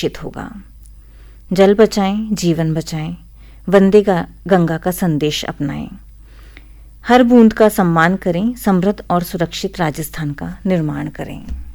सुरक्षित होगा। जल बचाएं, जीवन बचाएं, वंदे गंगा का संदेश अपनाएं। हर बूंद का सम्मान करें, समृद्ध और सुरक्षित राजस्थान का निर्माण करें।